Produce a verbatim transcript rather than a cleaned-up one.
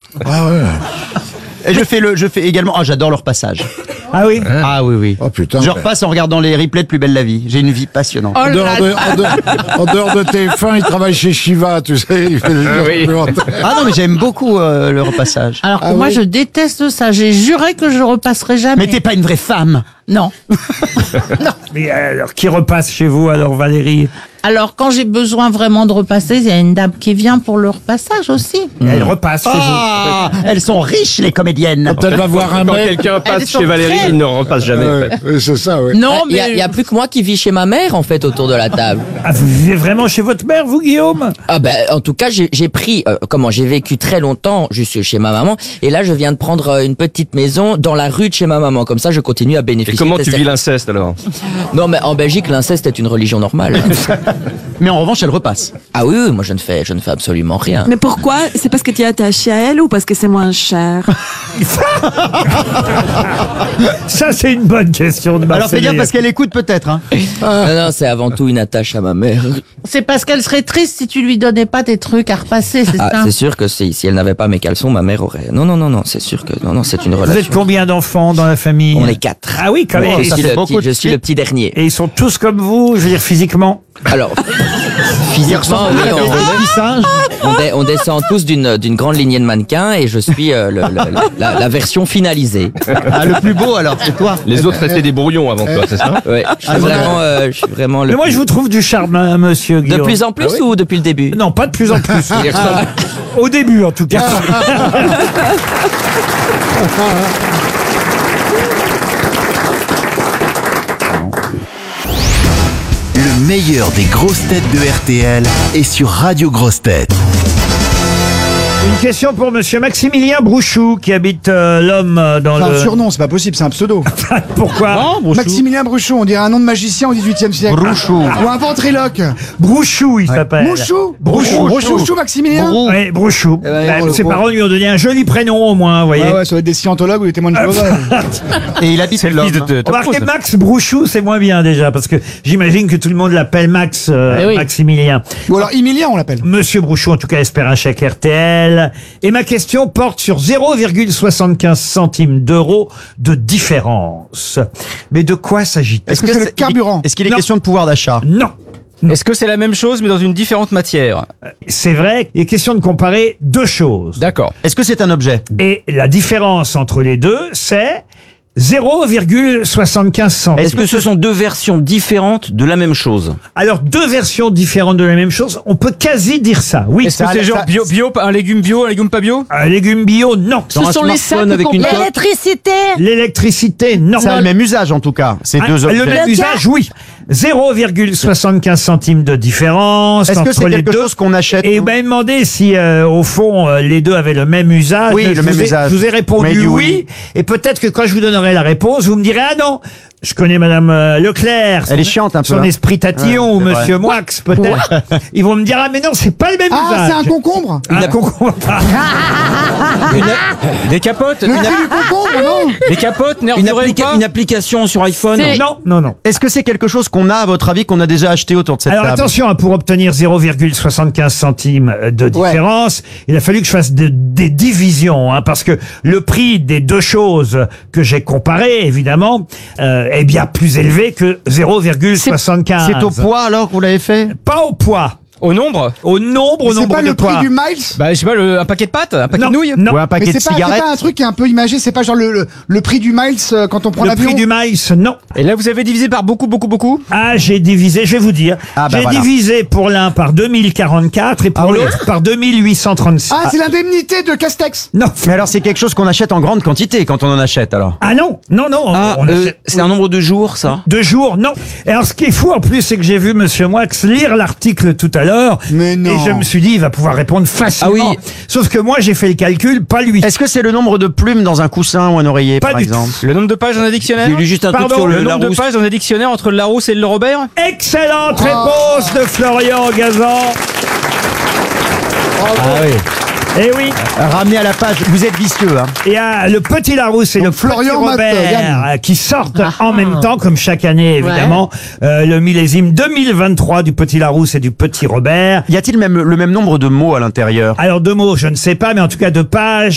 Ah ouais. Et je fais le, je fais également. Ah, j'adore le repassage. Ah oui. Ah oui, oui. Oh putain. Je ouais. repasse en regardant les replays de Plus belle la vie. J'ai une vie passionnante. En dehors, de, en, dehors, en dehors de T F un, il travaille chez Shiva, tu sais. Il fait des oui. documentaires. Ah non, mais j'aime beaucoup euh, le repassage. Alors que Ah moi, oui. je déteste ça. J'ai juré que je repasserai jamais. Mais t'es pas une vraie femme. Non. Mais alors, qui repasse chez vous alors, Valérie? Alors, quand j'ai besoin vraiment de repasser, il y a une dame qui vient pour le repassage aussi. Elle repasse chez Ah, elles sont riches, les comédiennes. Quand elle va voir un Quand mec. quelqu'un passe Elles sont chez Valérie, très- il ne repasse jamais. en fait. Ouais, c'est ça, ouais. Non, Il y, a- mais il y a plus que moi qui vis chez ma mère, en fait, autour de la table. vous. Ah, vous vivez vraiment chez votre mère, vous, Guillaume? Ah ben, en tout cas, j'ai j'ai pris, euh, comment, j'ai vécu très longtemps juste chez ma maman, et là, je viens de prendre euh, une petite maison dans la rue de chez ma maman. Comme ça, je continue à bénéficier. Et comment de tu cette- vis l'inceste alors? Non, mais en Belgique, l'inceste est une religion normale. Mais en revanche, elle repasse. Ah oui, oui, moi, je ne fais, je ne fais absolument rien. Mais pourquoi? C'est parce que tu es attaché à elle ou parce que c'est moins cher? Ça, c'est une bonne question de Alors fais Marcel. gaffe parce qu'elle écoute peut-être. Hein. Non, non, c'est avant tout une attache à ma mère. c'est parce qu'elle serait triste si tu lui donnais pas tes trucs à repasser, c'est Ah, ça? c'est sûr que si, si elle n'avait pas mes caleçons, ma mère aurait. Non, non, non, non, c'est sûr que non, non, c'est une Vous relation. êtes combien d'enfants dans la famille? On est quatre. Ah oui, quand même. je ça suis, fait le beaucoup petit, de je suis le petit dernier. Et ils sont tous comme vous, je veux dire physiquement? Alors, physiquement, oui, on, on, dé- on descend tous d'une d'une grande lignée de mannequins et je suis euh, le- le- la, la version finalisée. Ah, le plus beau alors, c'est toi. Les autres étaient des brouillons avant toi, c'est ça? Ouais, je suis vraiment, euh, je suis vraiment le. Mais moi, je vous trouve du charme, hein, monsieur De Guillaume. plus en plus ou depuis le début? Non, pas de plus en plus. Au début, en tout cas. Le meilleur des grosses têtes de R T L est sur Radio Grosses Têtes. Une question pour monsieur Maximilien Brouchou, qui habite euh, l'homme euh, dans C'est un le... surnom, c'est pas possible, c'est un pseudo. Pourquoi? Maximilien Brouchou, on dirait un nom de magicien au dix-huitième siècle. Brouchou. Ou un ventriloque. Brouchou, il s'appelle. Mouchou Brouchou. Brouchou, Brouchou, Maximilien Brou. Oui, Brouchou. ben, Bah, bon, ses bon. parents lui ont donné un joli prénom au moins, vous voyez. Ah ouais, ça doit être des scientologues ou des témoins de Jéhovah. Et il habite l'homme. Remarquez, Max Brouchou, c'est moins bien déjà, parce que j'imagine que tout le monde l'appelle Max euh, Eh oui. Maximilien. Ou alors Emilien, on l'appelle. Monsieur Brouchou, en tout cas, espère un chèque R T L. Et ma question porte sur zéro virgule soixante-quinze centimes d'euros de différence. Mais de quoi s'agit-il? Est-ce que c'est le carburant? Est-ce qu'il est Non. question de pouvoir d'achat? Non. Est-ce que c'est la même chose mais dans une différente matière? C'est vrai, il est question de comparer deux choses. D'accord. Est-ce que c'est un objet? Et la différence entre les deux, c'est zéro virgule soixante-quinze centimes. Est-ce que ce sont deux versions différentes de la même chose? Alors, deux versions différentes de la même chose, on peut quasi dire ça, oui. Est-ce que Ça- c'est genre ça- bio, bio, un légume bio, un légume pas bio? Un légume bio, non. Dans un smartphone avec une coque? L'électricité. L'électricité, non. Ça a le même usage en tout cas. Ces Ah, deux objets. le même usage, oui. zéro virgule soixante-quinze centimes de différence Est-ce que entre c'est les quelque deux. chose qu'on achète? Et vous m'avez demandé si, euh, au fond, euh, les deux avaient le même usage. Oui, Je le vous même ai- usage. Je vous ai répondu Mais du oui. oui. Et peut-être que quand je vous donnerai la réponse, vous me direz, ah non, je connais Madame euh, Leclerc. Elle est chiante un peu, Son hein. esprit tatillon, ou Ouais, c'est Monsieur Moix, peut-être. Ils vont me dire, ah mais non, c'est pas le même Ah, usage. c'est un concombre. Un concombre. Des capotes? Le Une, cri du concombre, non? des capotes? Une, Nervurées ou applica- pas? une application sur iPhone? C'est- Non, non, non. Est-ce que c'est quelque chose qu'on a, à votre avis, qu'on a déjà acheté autour de cette Alors table? attention, hein, pour obtenir zéro virgule soixante-quinze centimes de différence, il a fallu que je fasse de- des divisions, hein, parce que le prix des deux choses que j'ai comparées, évidemment, euh, est bien plus élevé que zéro virgule soixante-quinze. C'est au poids alors que vous l'avez fait? Pas au poids. Au nombre? Au nombre, au C'est nombre pas de le prix poids. du miles? Bah, je sais pas, le, un paquet de pâtes? Un paquet Non, de nouilles? non. Ou un paquet Mais de c'est pas, c'est cigarettes? pas un truc qui est un peu imagé, c'est pas genre le, le, le prix du miles euh, quand on prend Le l'avion? prix du maïs, non. Et là, vous avez divisé par beaucoup, beaucoup, beaucoup? Ah, j'ai divisé, je vais vous dire. Ah, bah j'ai voilà. divisé pour l'un par deux mille quarante-quatre et pour Ah oui. l'autre par deux mille huit cent trente-six. Ah, c'est l'indemnité de Castex. Non. Mais alors c'est quelque chose qu'on achète en grande quantité quand on en achète alors? Ah non, non, non. on- Ah, on euh, achète- c'est un nombre de jours, ça? Deux jours, non. Et alors, ce qui est fou en plus, c'est que j'ai vu Monsieur Moix lire l'article tout à l'heure. Mais non. Et je me suis dit, il va pouvoir répondre facilement. Ah oui. Sauf que moi, j'ai fait le calcul, pas lui. Est-ce que c'est le nombre de plumes dans un coussin ou un oreiller Pas par du exemple? Le nombre de pages dans un dictionnaire? J'ai lu juste un Pardon, truc sur Le le, nombre de Larousse. pages dans un dictionnaire entre le Larousse et le Robert? Excellente réponse de Florian Gazan. Ah oui. Eh oui. Ramené à la page, vous êtes vicieux hein. Il y a le petit Larousse et Donc le Florian petit Matt, Robert Yann. euh, qui sortent Ah. en même temps, comme chaque année, évidemment. Euh, le millésime deux mille vingt-trois du petit Larousse et du petit Robert. Y a-t-il même le même nombre de mots à l'intérieur? Alors, deux mots, je ne sais pas, mais en tout cas, de pages.